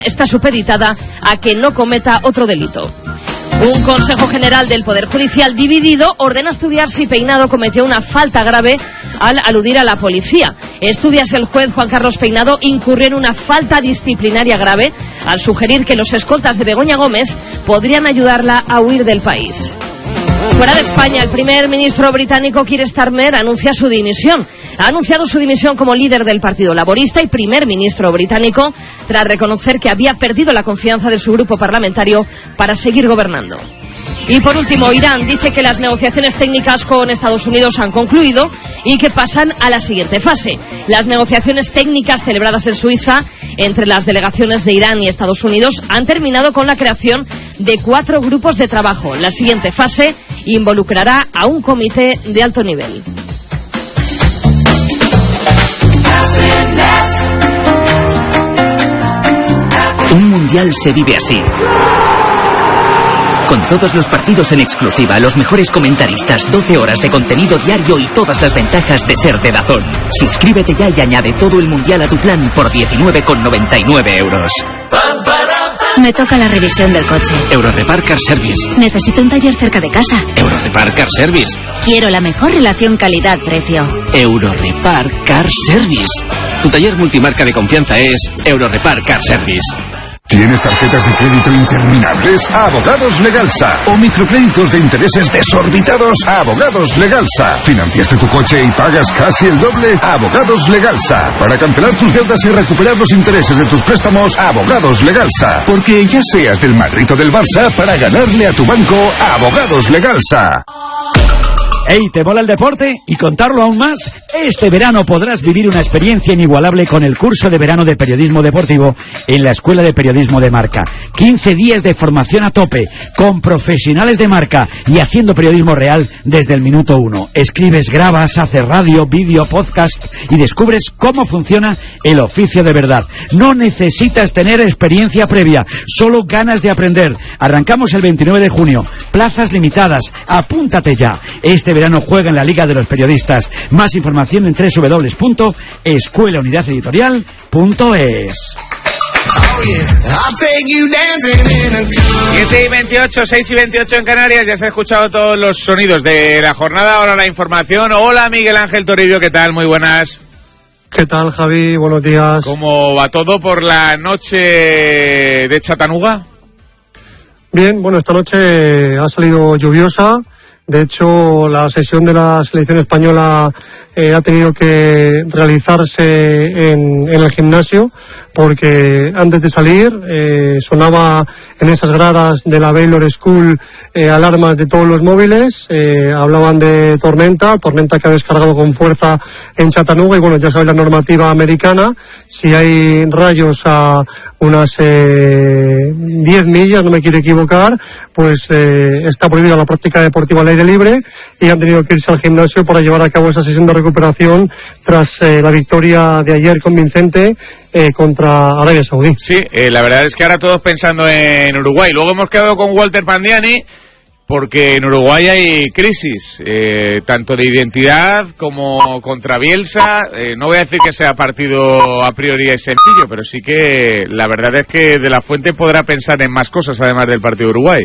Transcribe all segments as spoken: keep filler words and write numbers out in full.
está supeditada a que no cometa otro delito. Un Consejo General del Poder Judicial dividido ordena estudiar si Peinado cometió una falta grave al aludir a la policía. Estudia si el juez Juan Carlos Peinado incurrió en una falta disciplinaria grave al sugerir que los escoltas de Begoña Gómez podrían ayudarla a huir del país. Fuera de España, el primer ministro británico Keir Starmer anuncia su dimisión. Ha anunciado su dimisión como líder del Partido Laborista y primer ministro británico tras reconocer que había perdido la confianza de su grupo parlamentario para seguir gobernando. Y por último, Irán dice que las negociaciones técnicas con Estados Unidos han concluido y que pasan a la siguiente fase. Las negociaciones técnicas celebradas en Suiza entre las delegaciones de Irán y Estados Unidos han terminado con la creación de cuatro grupos de trabajo. La siguiente fase involucrará a un comité de alto nivel. Un mundial se vive así. Con todos los partidos en exclusiva, los mejores comentaristas, doce horas de contenido diario y todas las ventajas de ser de DAZN. Suscríbete ya y añade todo el mundial a tu plan por diecinueve con noventa y nueve euros. Me toca la revisión del coche. Eurorepar Car Service. Necesito un taller cerca de casa. Eurorepar Car Service. Quiero la mejor relación calidad-precio. Eurorepar Car Service. Tu taller multimarca de confianza es Eurorepar Car Service. ¿Tienes tarjetas de crédito interminables? Abogados Legalsa. ¿O microcréditos de intereses desorbitados? Abogados Legalsa. ¿Financiaste tu coche y pagas casi el doble? Abogados Legalsa. Para cancelar tus deudas y recuperar los intereses de tus préstamos, Abogados Legalsa. Porque ya seas del Madrid o del Barça, para ganarle a tu banco, Abogados Legalsa. Hey, ¿te mola el deporte? Y contarlo aún más, este verano podrás vivir una experiencia inigualable con el curso de verano de periodismo deportivo en la Escuela de Periodismo de Marca. quince días de formación a tope, con profesionales de Marca y haciendo periodismo real desde el minuto uno. Escribes, grabas, haces radio, vídeo, podcast y descubres cómo funciona el oficio de verdad. No necesitas tener experiencia previa, solo ganas de aprender. Arrancamos el veintinueve de junio, plazas limitadas, apúntate ya. Este verano juega en la Liga de los Periodistas. Más información en doble u doble u doble u punto escuela unidad editorial punto es. siete y veintiocho, seis y veintiocho en Canarias. Ya se han escuchado todos los sonidos de la jornada. Ahora la información. Hola, Miguel Ángel Toribio, ¿qué tal? Muy buenas. ¿Qué tal, Javi? Buenos días. ¿Cómo va todo por la noche de Chattanooga? Bien, bueno, esta noche ha salido lluviosa. De hecho, la sesión de la selección española eh, ha tenido que realizarse en, en el gimnasio, porque antes de salir eh, sonaba en esas gradas de la Baylor School eh, alarmas de todos los móviles. Eh, hablaban de tormenta, tormenta que ha descargado con fuerza en Chattanooga, y bueno, ya sabéis la normativa americana: si hay rayos a unas eh, diez millas, no me quiero equivocar, pues eh, está prohibida la práctica deportiva al aire libre, y han tenido que irse al gimnasio para llevar a cabo esa sesión de recuperación tras eh, la victoria de ayer convincente eh, contra Arabia Saudí. Sí, eh, la verdad es que ahora todos pensando en Uruguay. Luego hemos quedado con Walter Pandiani, porque en Uruguay hay crisis, eh, tanto de identidad como contra Bielsa. Eh, no voy a decir que sea partido a priori es sencillo, pero sí que la verdad es que De la Fuente podrá pensar en más cosas además del partido de Uruguay.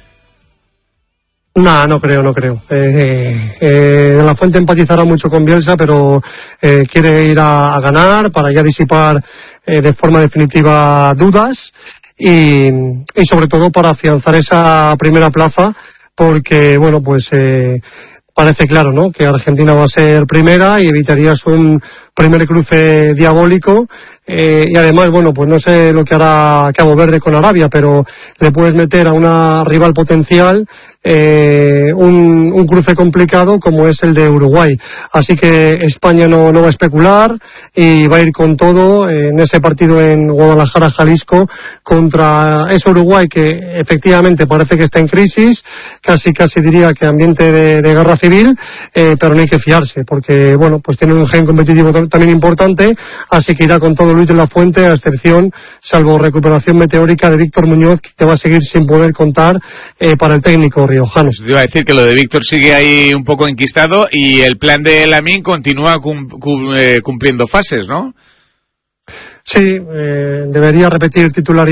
No, no creo, no creo. Eh, eh, De la Fuente empatizará mucho con Bielsa, pero eh, quiere ir a, a ganar para ya disipar eh, de forma definitiva dudas y, y sobre todo para afianzar esa primera plaza, porque, bueno, pues eh, parece claro, ¿no?, que Argentina va a ser primera y evitarías un primer cruce diabólico. Eh, y además, bueno, pues no sé lo que hará Cabo Verde con Arabia, pero le puedes meter a una rival potencial eh, un, un cruce complicado como es el de Uruguay. Así que España no, no va a especular y va a ir con todo en ese partido en Guadalajara, Jalisco, contra ese Uruguay que efectivamente parece que está en crisis, casi casi diría que ambiente de, de guerra civil, eh, pero no hay que fiarse, porque, bueno, pues tiene un gen competitivo también importante, así que irá con todo Luis de la Fuente, a excepción, salvo recuperación meteórica, de Víctor Muñoz, que va a seguir sin poder contar eh, para el técnico riojano. Pues te iba a decir que lo de Víctor sigue ahí un poco enquistado, y el plan de Lamine continúa cum, cum, eh, cumpliendo fases, ¿no? Sí, eh, debería repetir titularidad